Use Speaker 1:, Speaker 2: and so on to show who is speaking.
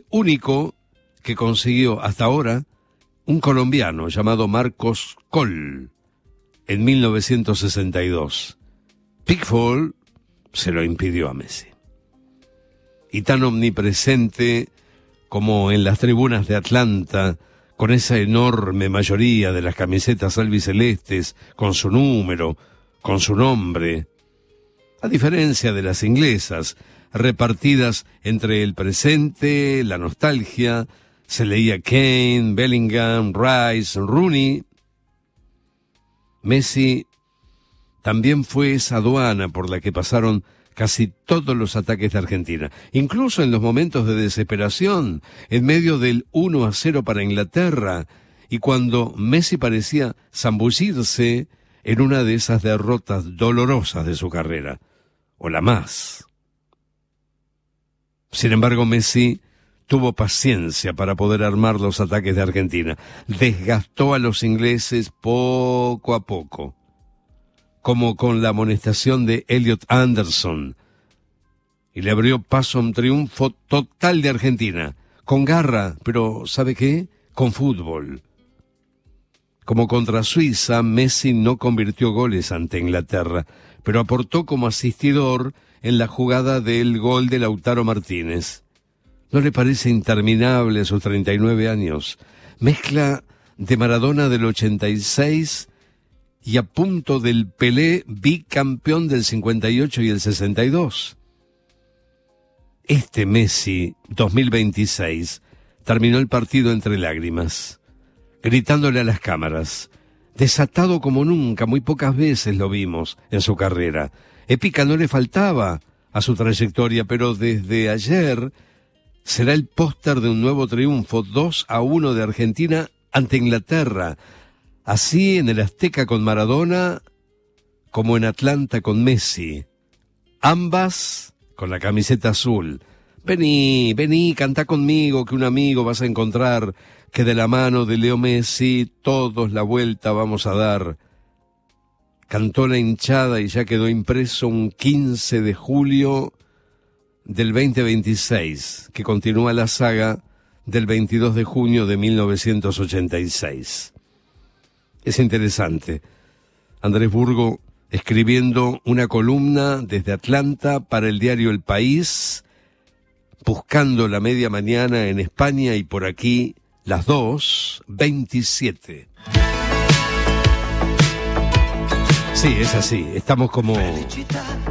Speaker 1: único que consiguió hasta ahora un colombiano llamado Marcos Coll en 1962. Pickford se lo impidió a Messi. Y tan omnipresente como en las tribunas de Atlanta, con esa enorme mayoría de las camisetas albicelestes, con su número, con su nombre, a diferencia de las inglesas, repartidas entre el presente, la nostalgia, se leía Kane, Bellingham, Rice, Rooney. Messi también fue esa aduana por la que pasaron casi todos los ataques de Argentina, incluso en los momentos de desesperación, en medio del 1-0 para Inglaterra, y cuando Messi parecía zambullirse en una de esas derrotas dolorosas de su carrera, o la más. Sin embargo, Messi tuvo paciencia para poder armar los ataques de Argentina. Desgastó a los ingleses poco a poco, como con la amonestación de Elliot Anderson, y le abrió paso a un triunfo total de Argentina, con garra, pero ¿sabe qué? Con fútbol. Como contra Suiza, Messi no convirtió goles ante Inglaterra, pero aportó como asistidor en la jugada del gol de Lautaro Martínez. ¿No le parece interminable a sus 39 años? Mezcla de Maradona del 86 y a punto del Pelé bicampeón del 58 y el 62. Este Messi 2026 terminó el partido entre lágrimas, gritándole a las cámaras, desatado como nunca, muy pocas veces lo vimos en su carrera. Épica no le faltaba a su trayectoria, pero desde ayer será el póster de un nuevo triunfo, 2-1 de Argentina ante Inglaterra, así en el Azteca con Maradona, como en Atlanta con Messi, ambas con la camiseta azul. Vení, cantá conmigo, que un amigo vas a encontrar, que de la mano de Leo Messi todos la vuelta vamos a dar. Cantó la hinchada y ya quedó impreso un 15 de julio del 2026, que continúa la saga del 22 de junio de 1986. Es interesante. Andrés Burgo escribiendo una columna desde Atlanta para el diario El País, buscando la media mañana en España y por aquí las 2:27. Sí, es así. Estamos como